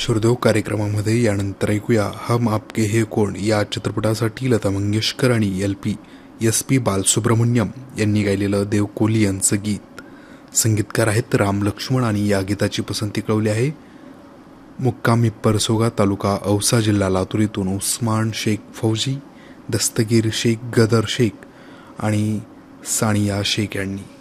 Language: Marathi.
श्रोदेव कार्यक्रमामध्ये यानंतर ऐकूया हम आपके हे कोण या चित्रपटासाठी लता मंगेशकर आणि एस पी बालसुब्रमण्यम यांनी गायलेलं देव कोहली यांचं गीत. संगीतकार आहेत राम लक्ष्मण आणि या गीताची पसंती कळवली आहे मुक्काम परसोगा तालुका औसा जिल्हा लातूर इथून उस्मान शेख फौजी, दस्तगीर शेख, गदर शेख आणि सानिया शेख यांनी.